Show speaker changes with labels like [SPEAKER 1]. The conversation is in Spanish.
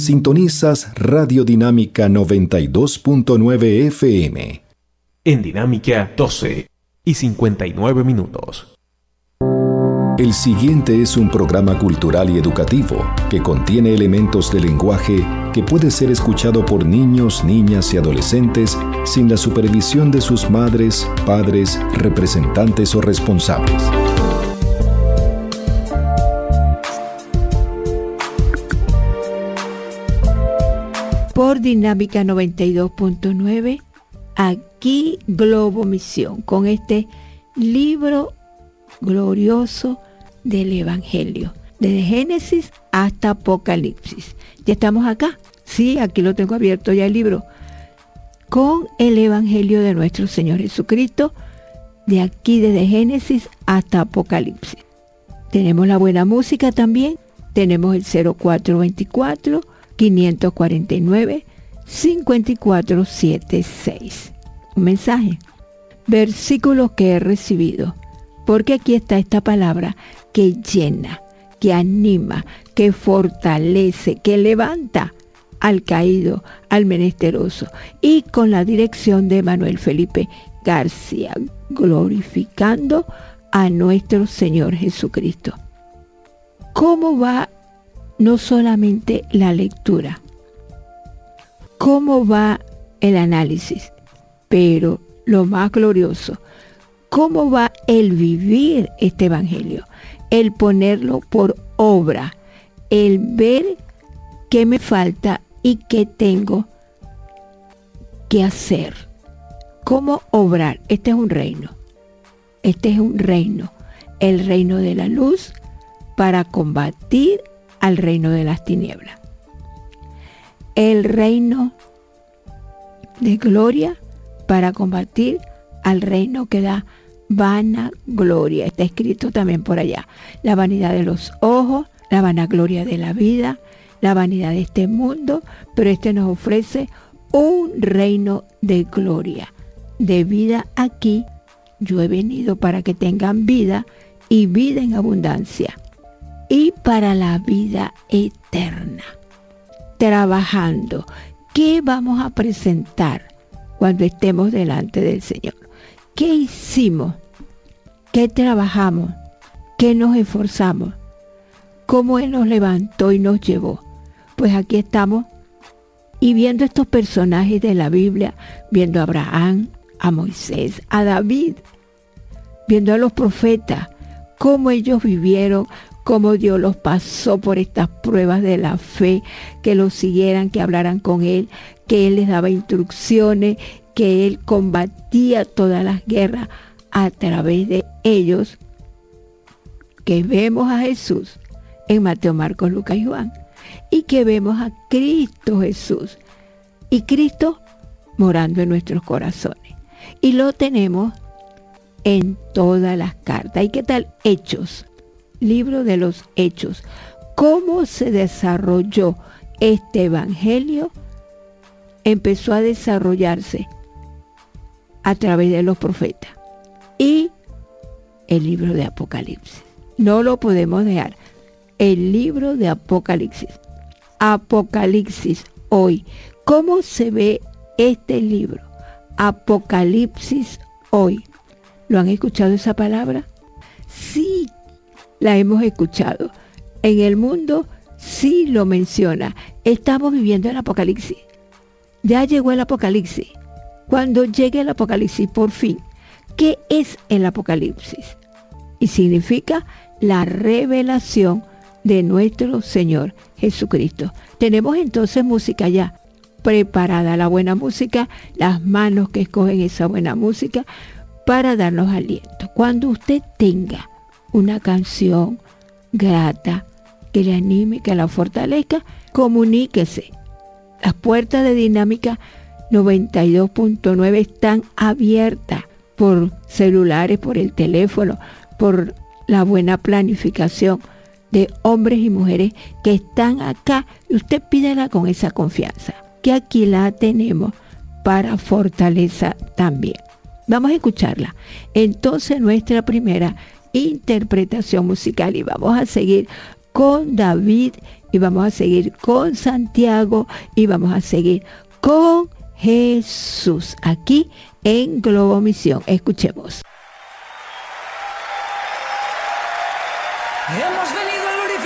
[SPEAKER 1] Sintonizas Radio Dinámica 92.9 FM.
[SPEAKER 2] En Dinámica 12:59.
[SPEAKER 1] El siguiente es un programa cultural y educativo que contiene elementos de lenguaje que puede ser escuchado por niños, niñas y adolescentes sin la supervisión de sus madres, padres, representantes o responsables.
[SPEAKER 3] Por Dinámica 92.9, aquí Globo Misión, con este libro glorioso del Evangelio, desde Génesis hasta Apocalipsis. ¿Ya estamos acá? Sí, aquí lo tengo abierto ya el libro, con el Evangelio de nuestro Señor Jesucristo, de aquí desde Génesis hasta Apocalipsis. Tenemos la buena música también, tenemos el 0424-549-5476. Un mensaje. Versículos que he recibido. Porque aquí está esta palabra que llena, que anima, que fortalece, que levanta al caído, al menesteroso. Y con la dirección de Manuel Felipe García, glorificando a nuestro Señor Jesucristo. ¿Cómo va no solamente la lectura? ¿Cómo va el análisis? Pero lo más glorioso, ¿cómo va el vivir este evangelio? El ponerlo por obra, el ver qué me falta y qué tengo que hacer. ¿Cómo obrar? Este es un reino. Este es un reino, el reino de la luz para combatir al reino de las tinieblas. El reino de gloria para combatir al reino que da vanagloria. Está escrito también por allá. La vanidad de los ojos, la vanagloria de la vida, la vanidad de este mundo, pero este nos ofrece un reino de gloria, de vida aquí. Yo he venido para que tengan vida y vida en abundancia y para la vida eterna. Trabajando. ¿Qué vamos a presentar cuando estemos delante del Señor? ¿Qué hicimos? ¿Qué trabajamos? ¿Qué nos esforzamos? ¿Cómo Él nos levantó y nos llevó? Pues aquí estamos y viendo estos personajes de la Biblia, viendo a Abraham, a Moisés, a David, viendo a los profetas, cómo ellos vivieron, cómo Dios los pasó por estas pruebas de la fe, que los siguieran, que hablaran con Él, que Él les daba instrucciones, que Él combatía todas las guerras a través de ellos, que vemos a Jesús en Mateo, Marcos, Lucas y Juan, y que vemos a Cristo Jesús, y Cristo morando en nuestros corazones. Y lo tenemos en todas las cartas. ¿Y qué tal Hechos? Libro de los Hechos. ¿Cómo se desarrolló este evangelio? Empezó a desarrollarse a través de los profetas. Y el libro de Apocalipsis. No lo podemos dejar. El libro de Apocalipsis. Apocalipsis hoy. ¿Cómo se ve este libro? Apocalipsis hoy. ¿Lo han escuchado esa palabra? Sí, la hemos escuchado. En el mundo sí lo menciona. Estamos viviendo el Apocalipsis. Ya llegó el Apocalipsis. Cuando llegue el Apocalipsis, por fin, ¿qué es el Apocalipsis? Y significa la revelación de nuestro Señor Jesucristo. Tenemos entonces música ya preparada, la buena música, las manos que escogen esa buena música para darnos aliento. Cuando usted tenga una canción grata que le anime, que la fortalezca, comuníquese. Las puertas de Dinámica 92.9 están abiertas por celulares, por el teléfono, por la buena planificación de hombres y mujeres que están acá. Y usted pídela con esa confianza, que aquí la tenemos para fortaleza también. Vamos a escucharla. Entonces nuestra primera interpretación musical y vamos a seguir con David y vamos a seguir con Santiago y vamos a seguir con Jesús aquí en Globo Misión. Escuchemos.
[SPEAKER 4] Hemos venido